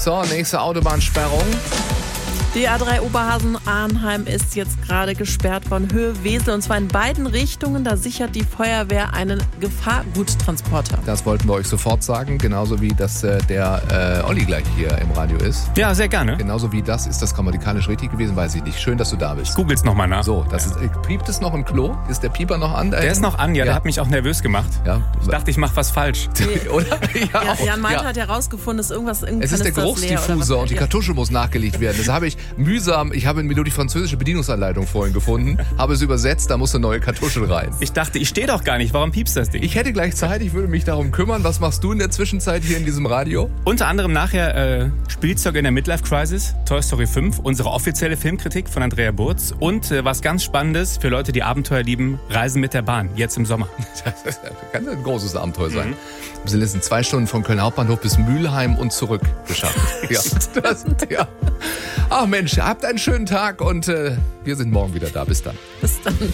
So, nächste Autobahnsperrung. Die A3 Oberhausen-Arnheim ist jetzt gerade gesperrt von Höhe Wesel und zwar in beiden Richtungen. Da sichert die Feuerwehr einen Gefahrguttransporter. Das wollten wir euch sofort sagen, genauso wie dass der Olli gleich hier im Radio ist. Ja, sehr gerne. Genauso wie das, ist das grammatikalisch richtig gewesen, weiß ich nicht. Schön, dass du da bist. Googles nochmal nach. So, piept es noch im Klo? Ist der Pieper noch an? Der ist noch an, ja, der hat mich auch nervös gemacht. Ja. Ich dachte, ich mache was falsch. Oder? Jan Meinte hat herausgefunden, dass irgendwas Es ist der Geruchsdiffuser und die Kartusche muss nachgelegt werden. Das habe ich mühsam, ich habe nur die französische Bedienungsanleitung vorhin gefunden, habe es übersetzt, da muss eine neue Kartusche rein. Ich dachte, ich stehe doch gar nicht, warum piepst das Ding? Ich hätte gleich Zeit, ich würde mich darum kümmern. Was machst du in der Zwischenzeit hier in diesem Radio? Unter anderem nachher Spielzeug in der Midlife Crisis, Toy Story 5, unsere offizielle Filmkritik von Andrea Burz und was ganz Spannendes für Leute, die Abenteuer lieben, Reisen mit der Bahn, jetzt im Sommer. Das kann ein großes Abenteuer sein. Wir sind jetzt in 2 Stunden von Köln Hauptbahnhof bis Mülheim und zurück geschafft. Ja. Ach Mensch, habt einen schönen Tag und wir sind morgen wieder da. Bis dann. Bis dann.